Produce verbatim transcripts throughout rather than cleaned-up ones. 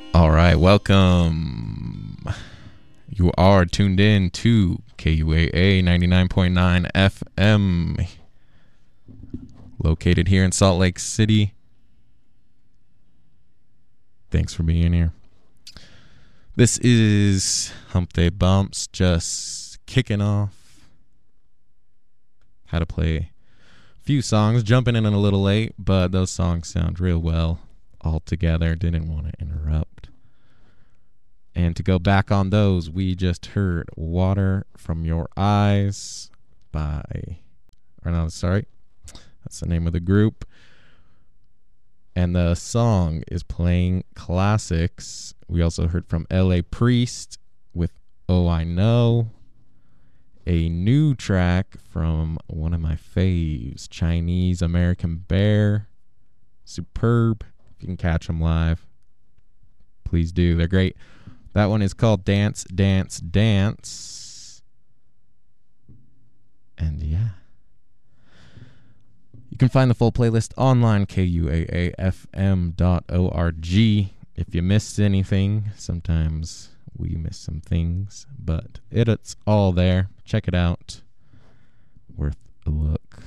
All right, welcome. You are tuned in to K U A A ninety-nine point nine F M, located here in Salt Lake City. Thanks for being here. This is Hump Day Bumps, just kicking off. Had to play a few songs, jumping in a little late, but those songs sound real well all together. Didn't want to interrupt. And to go back on those, we just heard Water From Your Eyes by, or no, sorry, that's the name of the group. And the song is Playing Classics. We also heard from L A Priest with Oh I Know. A new track from one of my faves, Chinese American Bear. Superb. If you can catch them live, please do. They're great. That one is called Dance, Dance, Dance. And yeah. You can find the full playlist online, K U A A F M dot org. If you missed anything, sometimes we miss some things, but it's all there. Check it out. Worth a look.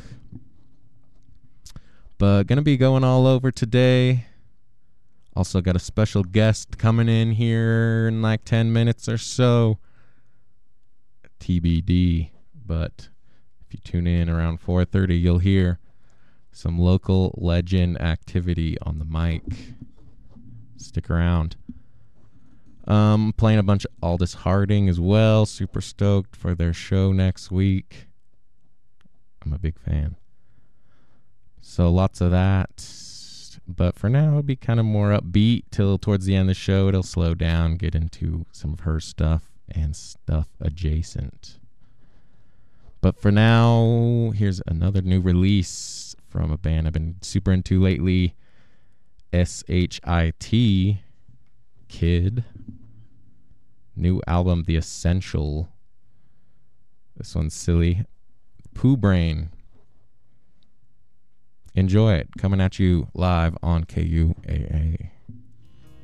But gonna be going all over today. Also got a special guest coming in here in like ten minutes or so. T B D. But if you tune in around four thirty, you'll hear some local legend activity on the mic. Stick around. Um, playing a bunch of Aldous Harding as well. Super stoked for their show next week. I'm a big fan. So lots of that. But for now, it'll be kind of more upbeat till towards the end of the show. It'll slow down, get into some of her stuff and stuff adjacent. But for now, here's another new release from a band I've been super into lately. S H I T Kid. New album, The Essential. This one's silly. Pooh Brain. Enjoy it. Coming at you live on K U A A.